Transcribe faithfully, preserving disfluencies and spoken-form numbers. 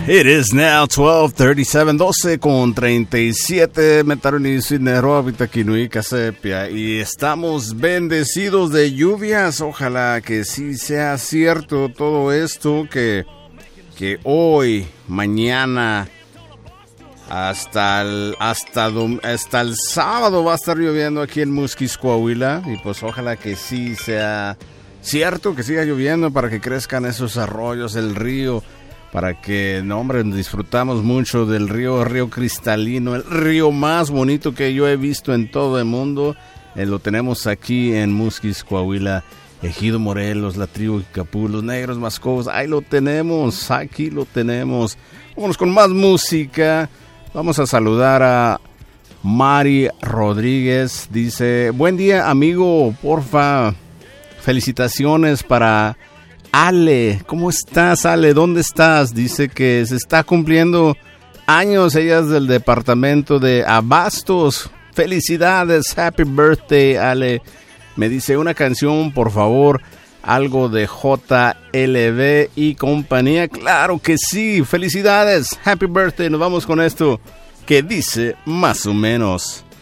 It is now twelve thirty-seven, doce con treinta y siete, Metaroni, Sydney, Robita, Kinui, Casepia, y estamos bendecidos de lluvias. Ojalá que sí sea cierto todo esto, que, que hoy, mañana, hasta el, hasta, hasta el sábado va a estar lloviendo aquí en Musquis, Coahuila, y pues ojalá que sí sea cierto, que siga lloviendo para que crezcan esos arroyos, el río, para que, no hombre, disfrutamos mucho del río, río cristalino, el río más bonito que yo he visto en todo el mundo. Eh, lo tenemos aquí en Musquis, Coahuila, Ejido Morelos, la tribu Icapú, los negros Mascovos. Ahí lo tenemos, aquí lo tenemos. Vámonos con más música. Vamos a saludar a Mari Rodríguez. Dice, buen día, amigo, porfa, felicitaciones para Ale. ¿Cómo estás, Ale? ¿Dónde estás? Dice que se está cumpliendo años. Ella es del departamento de Abastos. Felicidades, happy birthday, Ale. Me dice una canción, por favor, algo de J L B y compañía. Claro que sí, felicidades, happy birthday. Nos vamos con esto que dice más o menos.